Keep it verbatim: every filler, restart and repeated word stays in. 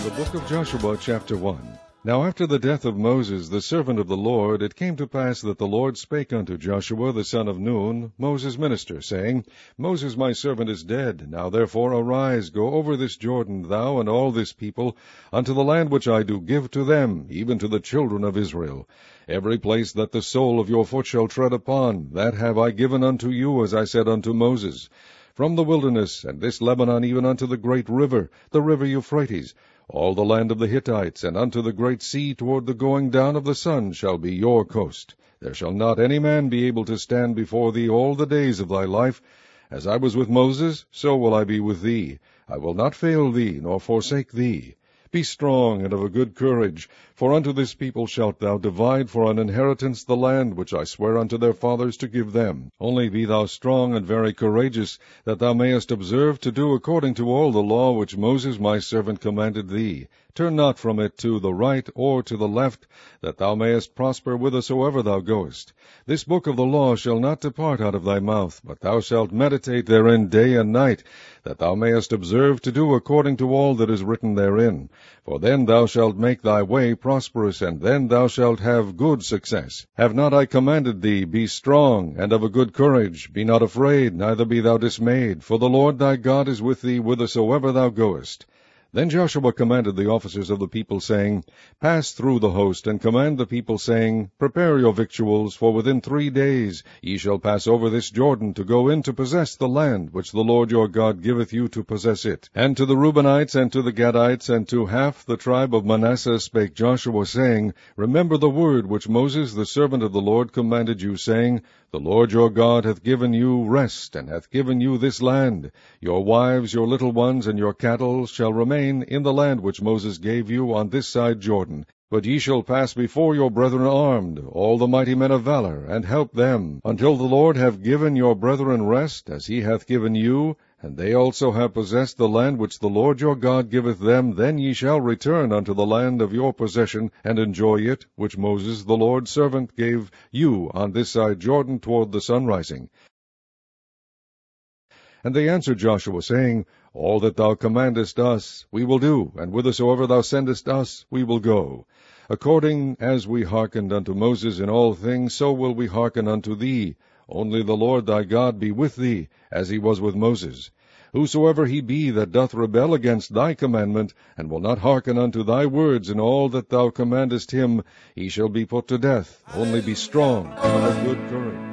The book of Joshua, chapter one. Now after the death of Moses, the servant of the Lord, it came to pass that the Lord spake unto Joshua the son of Nun, Moses' minister, saying, Moses my servant is dead. Now therefore arise, go over this Jordan, thou and all this people, unto the land which I do give to them, even to the children of Israel. Every place that the sole of your foot shall tread upon, that have I given unto you, as I said unto Moses. From the wilderness, and this Lebanon, even unto the great river, the river Euphrates, all the land of the Hittites, and unto the great sea toward the going down of the sun shall be your coast. There shall not any man be able to stand before thee all the days of thy life. As I was with Moses, so will I be with thee. I will not fail thee, nor forsake thee. Be strong and of a good courage, for unto this people shalt thou divide for an inheritance the land which I swear unto their fathers to give them. Only be thou strong and very courageous, that thou mayest observe to do according to all the law which Moses my servant commanded thee. Turn not from it to the right or to the left, that thou mayest prosper whithersoever thou goest. This book of the law shall not depart out of thy mouth, but thou shalt meditate therein day and night, that thou mayest observe to do according to all that is written therein. For then thou shalt make thy way prosperous, and then thou shalt have good success. Have not I commanded thee, be strong, and of a good courage? Be not afraid, neither be thou dismayed, for the Lord thy God is with thee whithersoever thou goest. Then Joshua commanded the officers of the people, saying, Pass through the host, and command the people, saying, Prepare your victuals, for within three days ye shall pass over this Jordan, to go in to possess the land which the Lord your God giveth you to possess it. And to the Reubenites, and to the Gadites, and to half the tribe of Manasseh spake Joshua, saying, Remember the word which Moses the servant of the Lord commanded you, saying, The Lord your God hath given you rest, and hath given you this land. Your wives, your little ones, and your cattle shall remain in the land which Moses gave you on this side Jordan. But ye shall pass before your brethren armed, all the mighty men of valor, and help them, until the Lord have given your brethren rest, as he hath given you, and they also have possessed the land which the Lord your God giveth them. Then ye shall return unto the land of your possession, and enjoy it, which Moses the Lord's servant gave you on this side Jordan toward the sunrising. And they answered Joshua, saying, All that thou commandest us we will do, and whithersoever thou sendest us we will go. According as we hearkened unto Moses in all things, so will we hearken unto thee. Only the Lord thy God be with thee, as he was with Moses. Whosoever he be that doth rebel against thy commandment, and will not hearken unto thy words in all that thou commandest him, he shall be put to death. Only be strong and of good courage.